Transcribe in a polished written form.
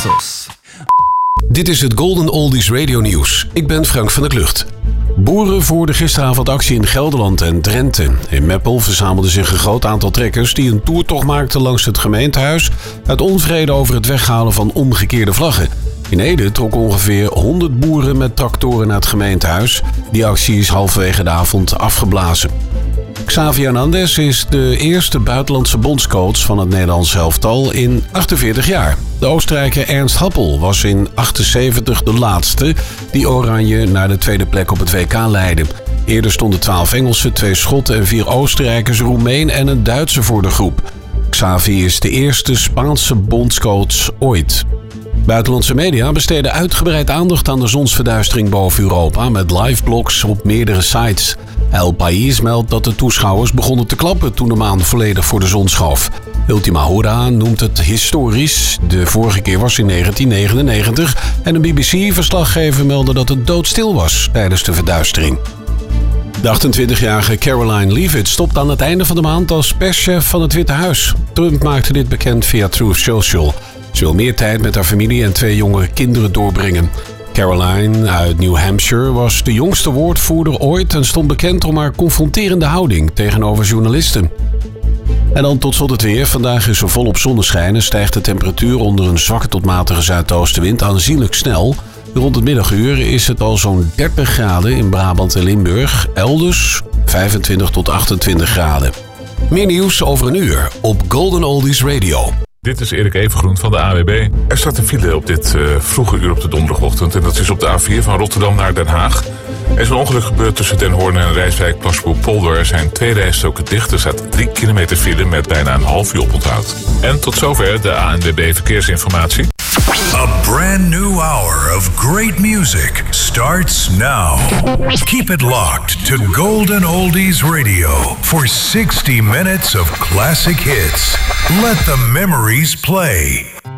Pesos. Dit is het Golden Oldies Radio Nieuws. Ik ben Frank van der Klucht. Boeren voerden gisteravond actie in Gelderland en Drenthe. In Meppel verzamelde zich een groot aantal trekkers die een toertocht maakten langs het gemeentehuis uit onvrede over het weghalen van omgekeerde vlaggen. In Ede trokken ongeveer 100 boeren met tractoren naar het gemeentehuis. Die actie is halverwege de avond afgeblazen. Xavi Hernandez is de eerste buitenlandse bondscoach van het Nederlands elftal in 48 jaar. De Oostenrijker Ernst Happel was in 78 de laatste die Oranje naar de tweede plek op het WK leidde. Eerder stonden 12 Engelsen, 2 Schotten en 4 Oostenrijkers, een Roemeen en een Duitser voor de groep. Xavi is de eerste Spaanse bondscoach ooit. Buitenlandse media besteden uitgebreid aandacht aan de zonsverduistering boven Europa met liveblogs op meerdere sites. El País meldt dat de toeschouwers begonnen te klappen toen de maan volledig voor de zon schoof. Ultima Hora noemt het historisch. De vorige keer was in 1999 en een BBC-verslaggever meldde dat het doodstil was tijdens de verduistering. De 28-jarige Caroline Leavitt stopt aan het einde van de maand als perschef van het Witte Huis. Trump maakte dit bekend via Truth Social. Ze wil meer tijd met haar familie en 2 jongere kinderen doorbrengen. Caroline uit New Hampshire was de jongste woordvoerder ooit en stond bekend om haar confronterende houding tegenover journalisten. En dan tot slot het weer. Vandaag is er volop zonneschijn en stijgt de temperatuur onder een zwakke tot matige zuidoostenwind aanzienlijk snel. Rond het middaguur is het al zo'n 30 graden in Brabant en Limburg. Elders 25 tot 28 graden. Meer nieuws over een uur op Golden Oldies Radio. Dit is Erik Evengroen van de AWB. Er staat een file op dit vroege uur op de donderdagochtend. En dat is op de A4 van Rotterdam naar Den Haag. Er is een ongeluk gebeurd tussen Den Hoorn en Rijswijk Plasbourg-Polder. Er zijn 2 rijstroken dicht. Er staat 3 kilometer file met bijna een half uur oponthoud. En tot zover de ANWB Verkeersinformatie. A brand new hour of great music starts now. Keep it locked to Golden Oldies Radio for 60 minutes of classic hits. Let the memories play.